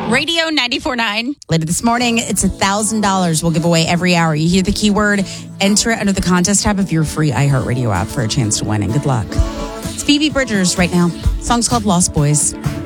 Radio 94.9. Later this morning, it's $1,000 we'll give away every hour. You hear the keyword, enter it under the contest tab of your free iHeartRadio app for a chance to win, and good luck. It's Phoebe Bridgers right now. Song's called Lost Boys.